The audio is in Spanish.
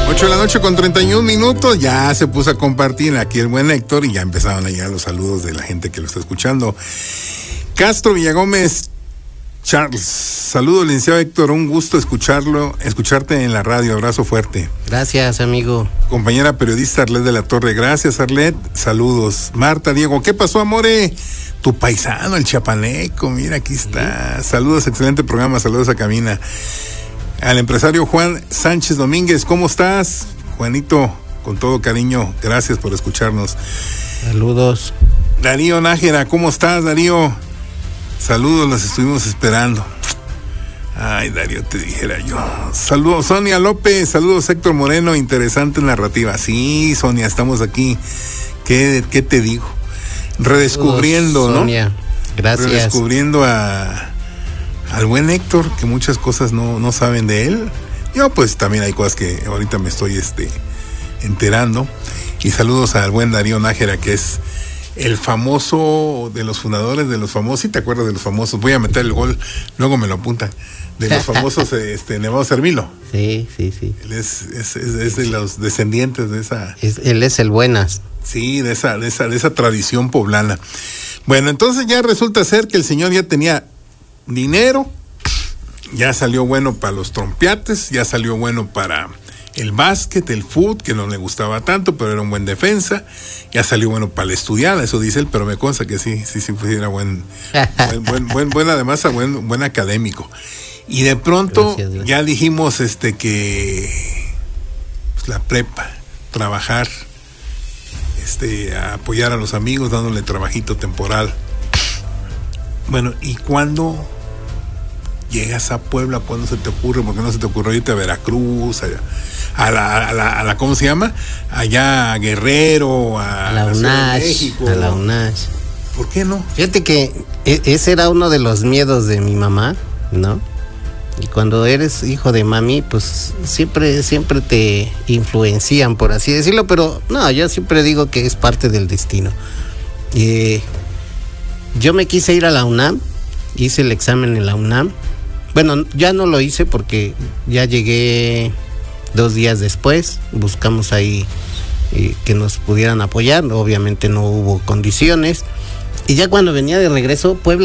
8 con 31 minutos, ya se puso a compartir aquí el buen Héctor y ya empezaron allá los saludos de la gente que lo está escuchando. Castro Villagómez Charles, saludos licenciado Héctor, un gusto escucharte en la radio, abrazo fuerte. Gracias, amigo. Compañera periodista Arlet de la Torre, gracias Arlet, saludos. Marta, Diego, ¿qué pasó, amore? Tu paisano, el chiapaneco, mira, aquí está. Saludos, excelente programa, saludos a Camina. Al empresario Juan Sánchez Domínguez, ¿cómo estás? Juanito, con todo cariño, gracias por escucharnos. Saludos. Darío Nájera, ¿cómo estás, Darío? Saludos, los estuvimos esperando. Ay, Darío, te dijera yo. Saludos, Sonia López, saludos, Héctor Moreno, interesante narrativa. Sí, Sonia, estamos aquí. ¿Qué te digo? Redescubriendo, saludos, Sonia. ¿no? Gracias. Redescubriendo al buen Héctor, que muchas cosas no saben de él. Yo pues también hay cosas que ahorita me estoy enterando. Y saludos al buen Darío Nájera, que es el famoso de los fundadores de los famosos. ¿Sí te acuerdas de los famosos? Voy a meter el gol, luego me lo apuntan. De los famosos Nevado Cervilo. Sí. Él es de los descendientes de esa. Él es el buenas. Sí, de esa tradición poblana. Bueno, entonces ya resulta ser que el señor ya tenía dinero, ya salió bueno para los trompiates, ya salió bueno para el básquet, el fútbol, que no le gustaba tanto, pero era un buen defensa, ya salió bueno para la estudiada, eso dice él, pero me consta que sí era buen además buen académico. Y de pronto gracias. Ya dijimos que pues, la prepa, trabajar, a apoyar a los amigos, dándole trabajito temporal. Bueno, ¿y cuándo llegas a Puebla? ¿Cuándo se te ocurre? ¿Por qué no se te ocurrió irte a Veracruz, a la ¿cómo se llama? Allá a Guerrero, a la UNACH, México. A la UNACH. ¿Por qué no? Fíjate que ese era uno de los miedos de mi mamá, ¿no? Y cuando eres hijo de mami, pues siempre te influencian, por así decirlo, pero no, yo siempre digo que es parte del destino. Yo me quise ir a la UNAM, hice el examen en la UNAM. Bueno, ya no lo hice porque ya llegué 2 días después, buscamos ahí que nos pudieran apoyar, obviamente no hubo condiciones. Y ya cuando venía de regreso, Puebla